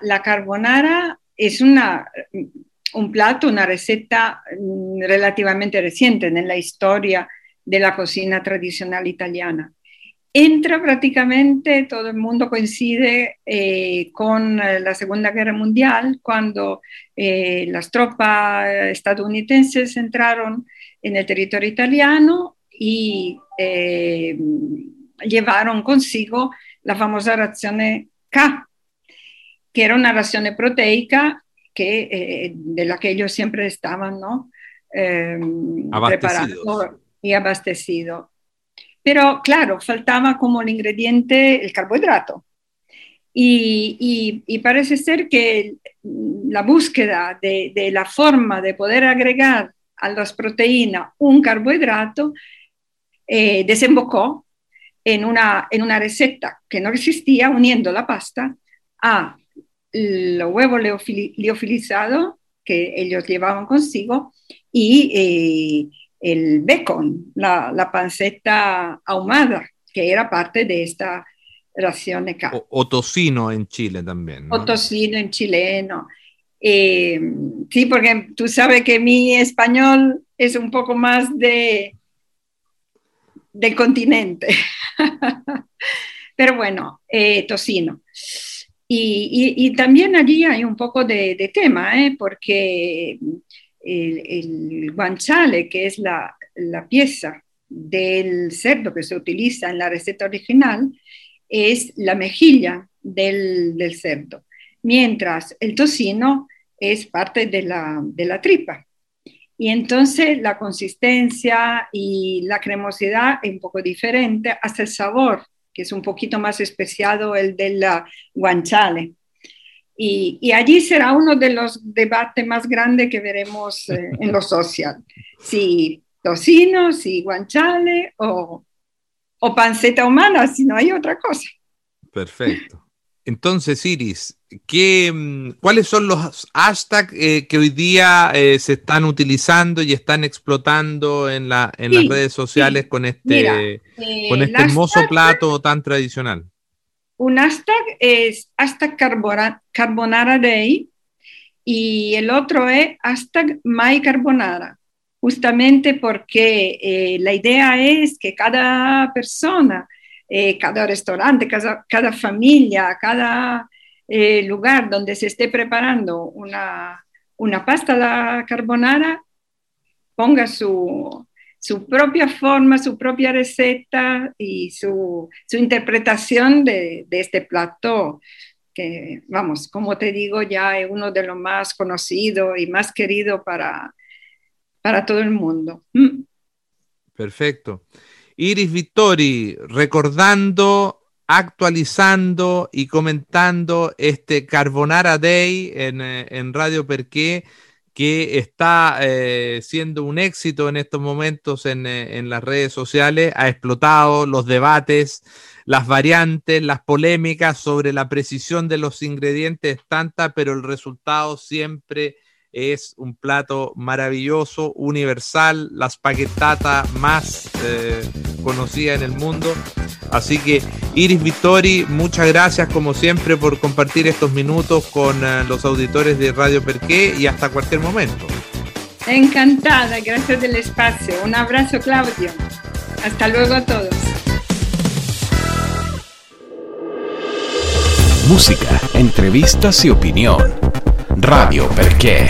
la carbonara es un plato, una receta relativamente reciente nella storia della cocina tradicional italiana. Entra prácticamente, todo el mundo coincide con la Segunda Guerra Mundial, cuando las tropas estadounidenses entraron en el territorio italiano y llevaron consigo la famosa razione K, que era una ración proteica de la que ellos siempre estaban, ¿no? Preparando y abastecido. Pero claro, faltaba como el ingrediente el carbohidrato. Y parece ser que la búsqueda de la forma de poder agregar a las proteínas un carbohidrato desembocó en una receta que no existía, uniendo la pasta a los huevos liofilizados que ellos llevaban consigo y el bacon, la panceta ahumada, que era parte de esta ración de carne. O tocino en Chile también, ¿no? O tocino en chileno. Sí, porque tú sabes que mi español es un poco más del continente. Pero bueno, tocino. Y también allí hay un poco de tema, porque el guanciale, que es la pieza del cerdo que se utiliza en la receta original, es la mejilla del cerdo, mientras el tocino es parte de la tripa. Y entonces la consistencia y la cremosidad es un poco diferente, hasta el sabor, que es un poquito más especiado el del guanciale. Y allí será uno de los debates más grandes que veremos en lo social. Si tocino, si guanciale o panceta humana, si no hay otra cosa. Perfecto. Entonces, Iris, ¿cuáles son los hashtags que hoy día se están utilizando y están explotando en las redes sociales con este hermoso plato tan tradicional? Un hashtag es hashtag Carbonara Day y el otro es hashtag MyCarbonara, justamente porque la idea es que cada persona, cada restaurante, cada familia, cada lugar donde se esté preparando una pasta alla carbonara ponga su propia forma, su propia receta y su interpretación de este plato que, vamos, como te digo, ya es uno de los más conocidos y más queridos para todo el mundo. Perfecto. Iris Vittori, recordando, actualizando y comentando este Carbonara Day en Radio Perqué, que está siendo un éxito en estos momentos en las redes sociales. Ha explotado los debates, las variantes, las polémicas sobre la precisión de los ingredientes, tanta, pero el resultado siempre es un plato maravilloso, universal, la spaghettata más conocida en el mundo. Así que, Iris Vittori, muchas gracias como siempre por compartir estos minutos con los auditores de Radio Perqué y hasta cualquier momento. Encantada, gracias del espacio. Un abrazo, Claudio. Hasta luego a todos. Música, entrevistas y opinión. Radio Perqué.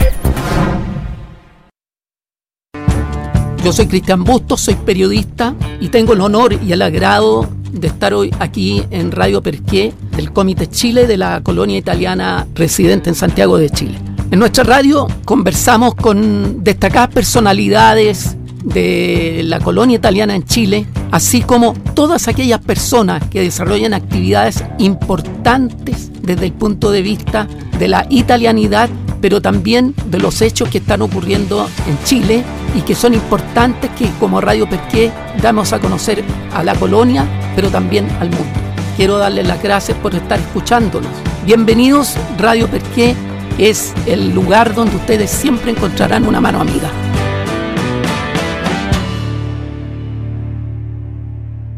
Yo soy Cristian Bustos, soy periodista y tengo el honor y el agrado de estar hoy aquí en Radio Perqué del Comité Chile de la colonia italiana residente en Santiago de Chile. En nuestra radio conversamos con destacadas personalidades de la colonia italiana en Chile, así como todas aquellas personas que desarrollan actividades importantes desde el punto de vista de la italianidad, pero también de los hechos que están ocurriendo en Chile y que son importantes que como Radio Perqué damos a conocer a la colonia, pero también al mundo. Quiero darles las gracias por estar escuchándonos. Bienvenidos, Radio Perqué es el lugar donde ustedes siempre encontrarán una mano amiga.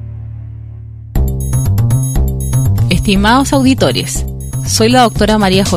Estimados auditores, soy la doctora María José